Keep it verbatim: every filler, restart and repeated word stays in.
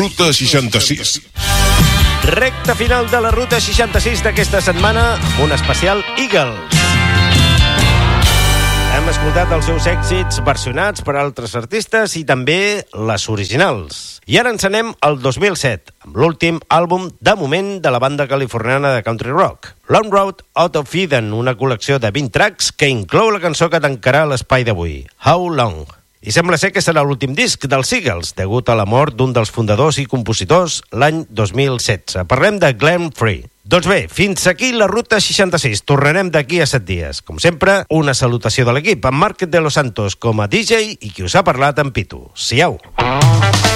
Ruta seixanta-sis. Recta final de la Ruta seixanta-sis d'aquesta setmana amb un especial Eagles. Hem escoltat els seus èxits versionats per altres artistes i també les originals. I ara ens anem al dos mil set, amb l'últim àlbum de moment de la banda californiana de country rock, Long Road Out of Eden, una col·lecció de vint tracks que inclou la cançó que tancarà l'espai d'avui, How Long. I sembla ser que serà l'últim disc dels Eagles, degut a la mort d'un dels fundadors i compositors l'any dos mil setze. Parlem de Glenn Frey. Doncs bé, fins aquí la Ruta seixanta-sis. Tornarem d'aquí a set dies. Com sempre, una salutació de l'equip, amb Marc de los Santos com a D J i qui us ha parlat, en Pitu. Siau!